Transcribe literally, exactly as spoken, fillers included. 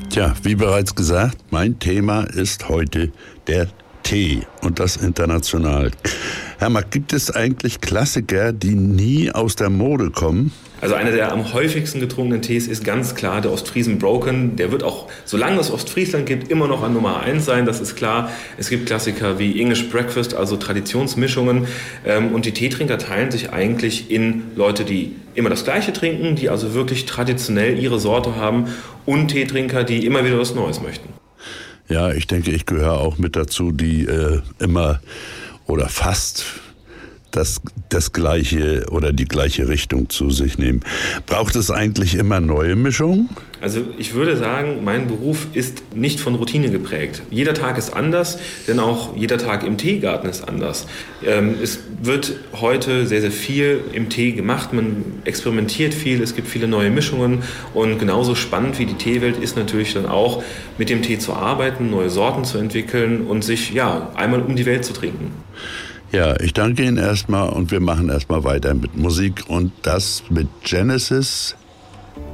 Tja, wie bereits gesagt, mein Thema ist heute der Tee und das international. Herr Mack, gibt es eigentlich Klassiker, die nie aus der Mode kommen? Also einer der am häufigsten getrunkenen Tees ist ganz klar der Ostfriesen Broken. Der wird auch, solange es Ostfriesland gibt, immer noch an Nummer eins sein, das ist klar. Es gibt Klassiker wie English Breakfast, also Traditionsmischungen. Und die Teetrinker teilen sich eigentlich in Leute, die immer das Gleiche trinken, die also wirklich traditionell ihre Sorte haben, und Teetrinker, die immer wieder was Neues möchten. Ja, ich denke, ich gehöre auch mit dazu, die äh, immer oder fast das, das gleiche oder die gleiche Richtung zu sich nehmen. Braucht es eigentlich immer neue Mischungen? Also ich würde sagen, mein Beruf ist nicht von Routine geprägt. Jeder Tag ist anders, denn auch jeder Tag im Teegarten ist anders. Ähm, es wird heute sehr, sehr viel im Tee gemacht. Man experimentiert viel, es gibt viele neue Mischungen. Und genauso spannend wie die Teewelt ist natürlich dann auch, mit dem Tee zu arbeiten, neue Sorten zu entwickeln und sich ja einmal um die Welt zu trinken. Ja, ich danke Ihnen erstmal und wir machen erstmal weiter mit Musik und das mit Genesis,